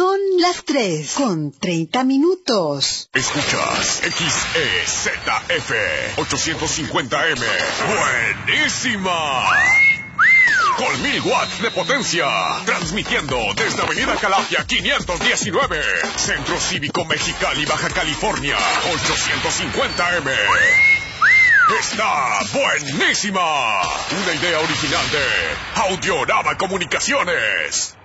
Son las 3:30. Escuchas XEZF 850M. ¡Buenísima! Con 1000 watts de potencia. Transmitiendo desde Avenida Calafia 519. Centro Cívico Mexicali, Baja California. 850M. ¡Está buenísima! Una idea original de Audiorama Comunicaciones.